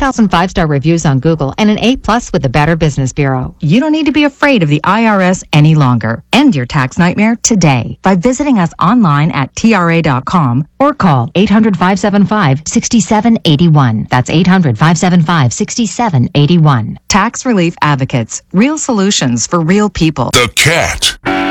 10,000 5-star reviews on Google, and an A+ with the Better Business Bureau. You don't need to be afraid of the IRS any longer. End your tax nightmare today by visiting us online at TRA.com Or call 800-575-6781. That's 800-575-6781. Tax Relief Advocates. Real solutions for real people. The Cat.